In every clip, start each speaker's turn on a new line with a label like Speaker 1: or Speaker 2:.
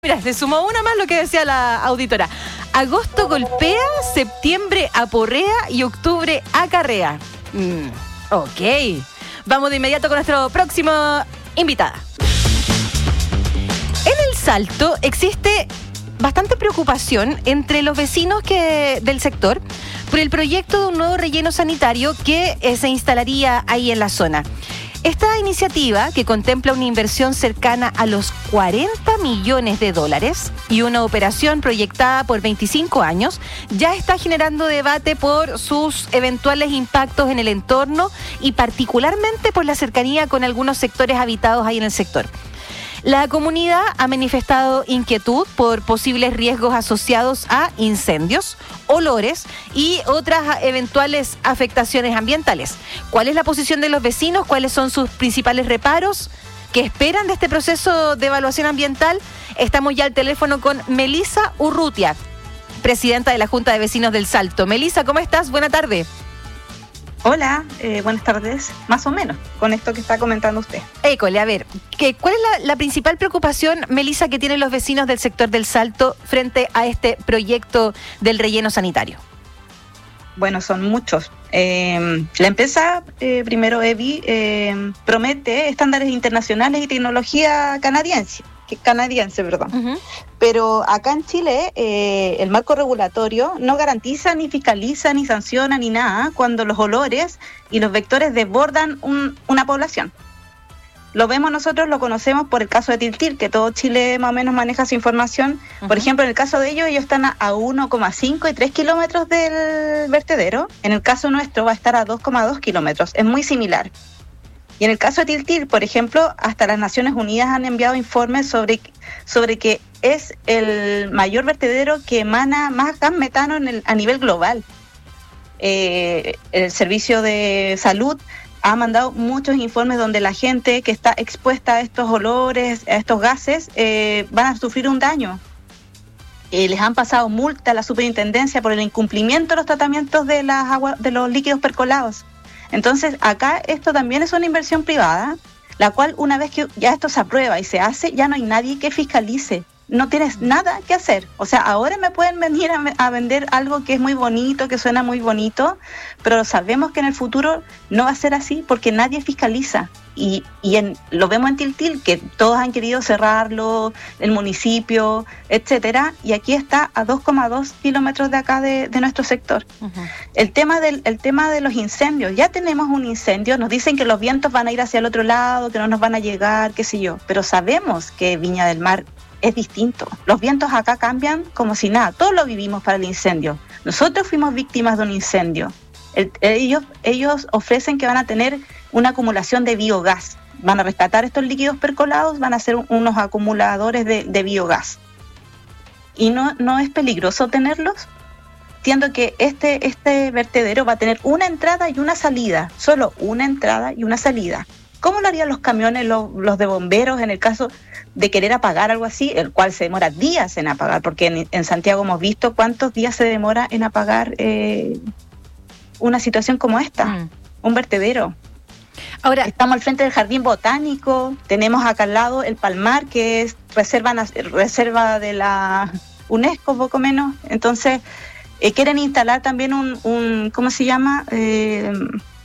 Speaker 1: Mira, se sumó una más lo que decía la auditora. Agosto golpea, septiembre aporrea y octubre acarrea. Ok. Vamos de inmediato con nuestro próximo invitada. En El Salto existe bastante preocupación entre los vecinos del sector por el proyecto de un nuevo relleno sanitario que se instalaría ahí en la zona. Esta iniciativa, que contempla una inversión cercana a los 40 millones de dólares y una operación proyectada por 25 años, ya está generando debate por sus eventuales impactos en el entorno y particularmente por la cercanía con algunos sectores habitados ahí en el sector. La comunidad ha manifestado inquietud por posibles riesgos asociados a incendios, olores y otras eventuales afectaciones ambientales. ¿Cuál es la posición de los vecinos? ¿Cuáles son sus principales reparos? ¿Qué esperan de este proceso de evaluación ambiental? Estamos ya al teléfono con Melissa Urrutia, presidenta de la Junta de Vecinos del Salto. Melissa, ¿cómo estás? Buena tarde.
Speaker 2: Hola, buenas tardes. Más o menos, con esto que está comentando usted.
Speaker 1: École, a ver, ¿cuál es la principal preocupación, Melissa, que tienen los vecinos del sector del Salto frente a este proyecto del relleno sanitario?
Speaker 2: Bueno, son muchos. La empresa, primero EVI, promete estándares internacionales y tecnología canadiense.
Speaker 1: Uh-huh.
Speaker 2: Pero acá en Chile el marco regulatorio no garantiza, ni fiscaliza, ni sanciona, ni nada cuando los olores y los vectores desbordan una población. Lo vemos nosotros, lo conocemos por el caso de Tiltil, que todo Chile más o menos maneja su información. Uh-huh. Por ejemplo, en el caso de ellos están a 1,5 y 3 kilómetros del vertedero. En el caso nuestro va a estar a 2,2 kilómetros. Es muy similar. Y en el caso de Tiltil, por ejemplo, hasta las Naciones Unidas han enviado informes sobre que es el mayor vertedero que emana más gas metano a nivel global. El Servicio de Salud ha mandado muchos informes donde la gente que está expuesta a estos olores, a estos gases, van a sufrir un daño. Les han pasado multa a la superintendencia por el incumplimiento de los tratamientos de las aguas, de los líquidos percolados. Entonces, acá esto también es una inversión privada, la cual una vez que ya esto se aprueba y se hace, ya no hay nadie que fiscalice. No tienes nada que hacer. O sea, ahora me pueden venir a vender algo que es muy bonito, que suena muy bonito, pero sabemos que en el futuro no va a ser así porque nadie fiscaliza. Y lo vemos en Tiltil, que todos han querido cerrarlo, el municipio, etcétera, y aquí está a 2,2 kilómetros de acá de nuestro sector. Uh-huh. El tema de los incendios, ya tenemos un incendio, nos dicen que los vientos van a ir hacia el otro lado, que no nos van a llegar, qué sé yo, pero sabemos que Viña del Mar es distinto. Los vientos acá cambian como si nada, todos lo vivimos para el incendio. Nosotros fuimos víctimas de un incendio. Ellos ofrecen que van a tener una acumulación de biogás. Van a rescatar estos líquidos percolados, van a hacer unos acumuladores de biogás. ¿Y no es peligroso tenerlos? Entiendo que este vertedero va a tener una entrada y una salida, solo una entrada y una salida. ¿Cómo lo harían los camiones, los de bomberos en el caso de querer apagar algo así, el cual se demora días en apagar? Porque en Santiago hemos visto cuántos días se demora en apagar una situación como esta, un vertedero. Ahora, estamos al frente del Jardín Botánico, tenemos acá al lado el Palmar, que es reserva de la UNESCO, poco menos. Entonces, quieren instalar también un ¿cómo se llama? Se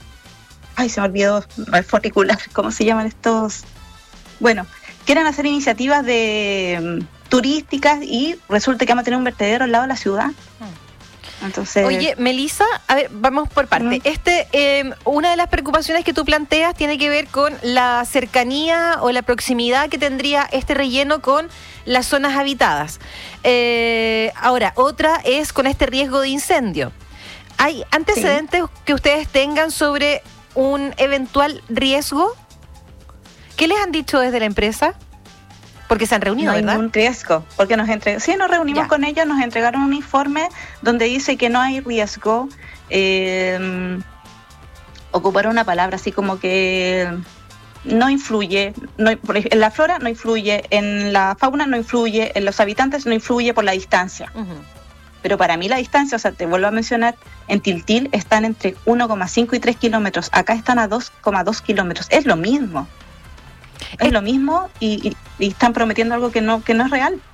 Speaker 2: me olvidó, no es funicular, ¿cómo se llaman estos? Bueno, quieren hacer iniciativas turísticas y resulta que vamos a tener un vertedero al lado de la ciudad. Entonces,
Speaker 1: oye, Melissa, a ver, vamos por parte. Una de las preocupaciones que tú planteas tiene que ver con la cercanía o la proximidad que tendría este relleno con las zonas habitadas. Ahora, otra es con este riesgo de incendio. ¿Hay antecedentes que ustedes tengan sobre un eventual riesgo? ¿Qué les han dicho desde la empresa? Porque se han reunido, ¿verdad?
Speaker 2: No hay ningún riesgo, porque nos reunimos con ellos, nos entregaron un informe donde dice que no hay riesgo. Ocuparon una palabra así como que no influye, en la flora no influye, en la fauna no influye, en los habitantes no influye por la distancia. Uh-huh. Pero para mí la distancia, o sea, te vuelvo a mencionar, en Tiltil están entre 1,5 y 3 kilómetros, acá están a 2,2 kilómetros, es lo mismo. Es lo mismo y están prometiendo algo que no es real.